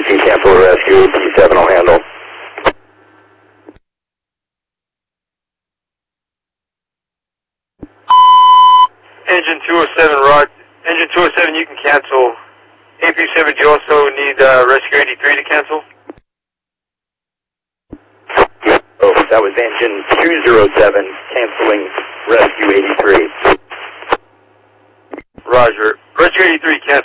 can cancel the rescue. AP7 will handle. Engine 207, Rod. Engine 207, you can cancel. AP7, do you also need rescue 83 to cancel? Oh, that was engine 207, canceling rescue 83. Roger. Rescue 83, cancel.